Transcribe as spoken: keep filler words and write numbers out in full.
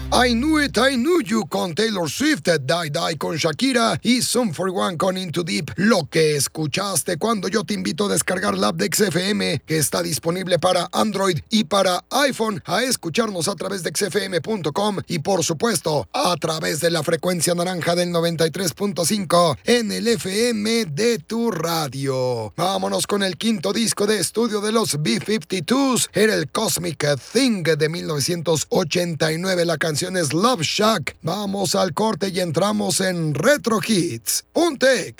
I Knew It, I Knew You con Taylor Swift, Die Die con Shakira y Some for One con Into Deep. Lo que escuchaste cuando yo te invito a descargar la app de X F M, que está disponible para Android y para iPhone, a escucharnos a través de x f m punto com y por supuesto a través de la frecuencia naranja del noventa y tres punto cinco en el F M de tu radio. Vámonos con el quinto disco de estudio de los B cincuenta y dos. Era el Cosmic Thing de mil novecientos ochenta y nueve. La canción es Love Shack. Vamos al corte y entramos en Retro Hits. Puntex.